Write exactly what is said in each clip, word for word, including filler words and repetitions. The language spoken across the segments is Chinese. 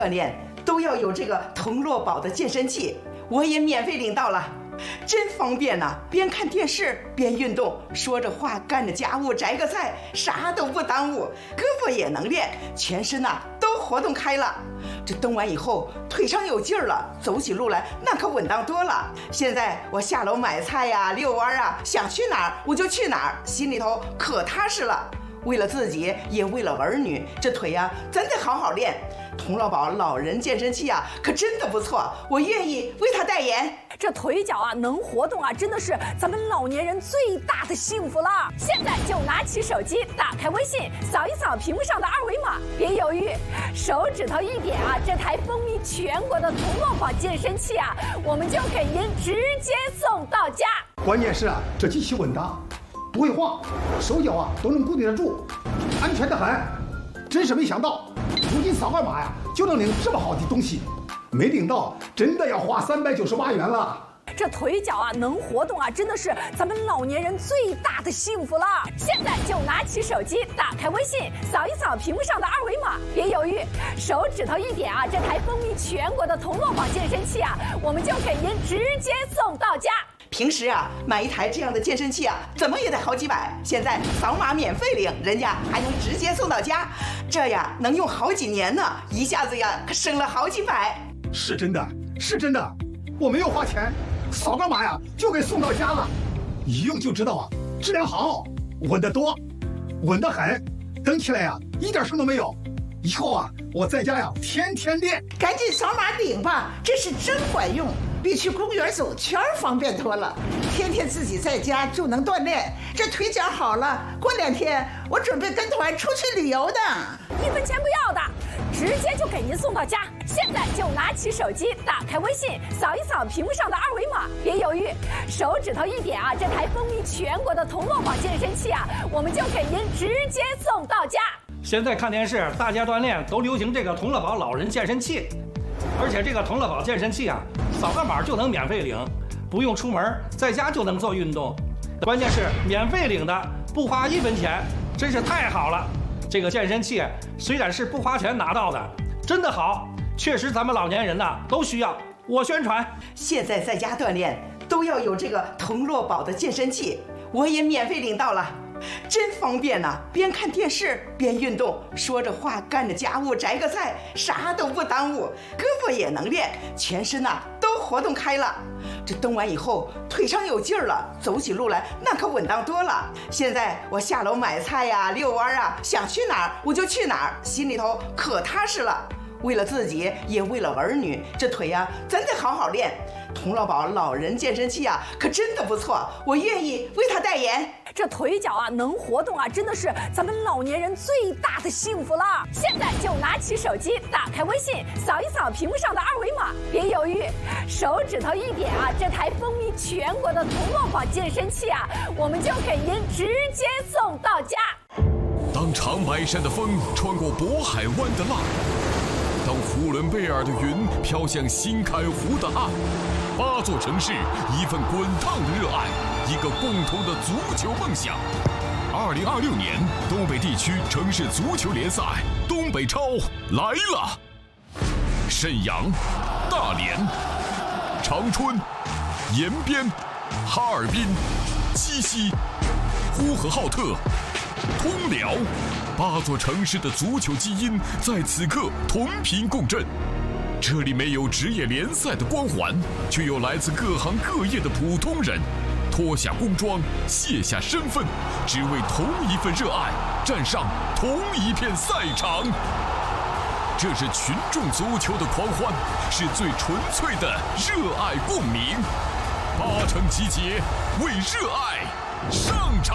锻炼都要有这个同乐宝的健身器，我也免费领到了，真方便呐、啊！边看电视边运动，说着话干着家务，摘个菜，啥都不耽误，胳膊也能练，全身呐、啊、都活动开了。这蹬完以后腿上有劲儿了，走起路来那可稳当多了。现在我下楼买菜呀、遛弯啊，想去哪儿我就去哪儿，心里头可踏实了。为了自己，也为了儿女，这腿呀、啊、咱得好好练。童乐宝老人健身器啊，可真的不错，我愿意为他代言。 这腿脚啊能活动啊，真的是咱们老年人最大的幸福了。现在就拿起手机，打开微信，扫一扫屏幕上的二维码，别犹豫，手指头一点啊，这台风靡全国的童乐宝健身器啊，我们就给您直接送到家。 关键是啊，这机器稳当，不会晃，手脚啊都能固定得住，安全得很。真是没想到，如今扫个码呀就能领这么好的东西，没领到真的要花三百九十八元了。 这腿脚啊能活动啊，真的是咱们老年人最大的幸福了。现在就拿起手机，打开微信，扫一扫屏幕上的二维码，别犹豫，手指头一点啊，这台风靡全国的童乐宝健身器啊，我们就给您直接送到家。 平时啊，买一台这样的健身器啊，怎么也得好几百。现在扫码免费领，人家还能直接送到家，这呀能用好几年呢，一下子呀可省了好几百。 是真的，是真的，我没有花钱，扫个码呀就给送到家了，一用就知道啊，质量好，稳得多，稳得很，蹬起来呀一点声都没有。以后啊，我在家呀天天练。 赶紧扫码领吧，这是真管用，比去公园走圈方便多了。天天自己在家就能锻炼，这腿脚好了，过两天我准备跟团出去旅游的。 一分钱不要的，直接就给您送到家。现在就拿起手机，打开微信，扫一扫屏幕上的二维码，别犹豫，手指头一点啊，这台风靡全国的童乐宝健身器啊，我们就给您直接送到家。 现在看电视，大家锻炼都流行这个童乐宝老人健身器，而且这个童乐宝健身器啊，扫个码就能免费领，不用出门，在家就能做运动。关键是免费领的，不花一分钱，真是太好了。这个健身器虽然是不花钱拿到的，真的好，确实咱们老年人呐、啊、都需要。我宣传， 现在在家锻炼都要有这个童乐宝的健身器，我也免费领到了。真方便呐、啊！边看电视边运动，说着话干着家务，摘个菜，啥都不耽误，胳膊也能练，全身呐、啊、都活动开了。这蹬完以后腿上有劲儿了，走起路来那可稳当多了。现在我下楼买菜呀、遛弯啊，想去哪儿我就去哪儿，心里头可踏实了。为了自己，也为了儿女，这腿呀、啊、咱得好好练。童乐宝老人健身器啊，可真的不错，我愿意为他代言。 这腿脚啊能活动啊，真的是咱们老年人最大的幸福了。现在就拿起手机，打开微信，扫一扫屏幕上的二维码，别犹豫，手指头一点啊，这台风靡全国的童乐宝健身器啊，我们就给您直接送到家。 当长白山的风穿过渤海湾的浪，当呼伦贝尔的云飘向新开湖的岸，八座城市，一份滚烫的热爱，一个共同的足球梦想。二零二六年东北地区城市足球联赛东北超来了！沈阳、大连、长春、延边、哈尔滨、鸡西、呼和浩特、通辽，八座城市的足球基因在此刻同频共振。这里没有职业联赛的光环，却有来自各行各业的普通人，脱下工装，卸下身份，只为同一份热爱，站上同一片赛场。这是群众足球的狂欢，是最纯粹的热爱共鸣。八城集结，为热爱上场。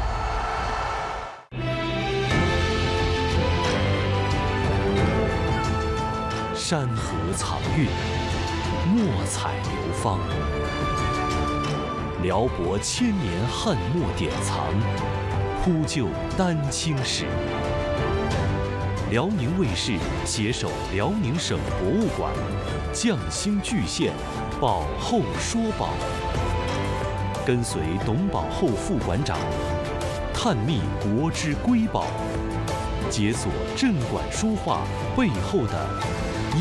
山河藏韵，墨彩流芳，辽博千年汉墨典藏，铺就丹青史。辽宁卫视携手辽宁省博物馆，匠心巨献，宝后说宝，跟随董宝后副馆长，探秘国之瑰宝，解锁镇馆书画背后的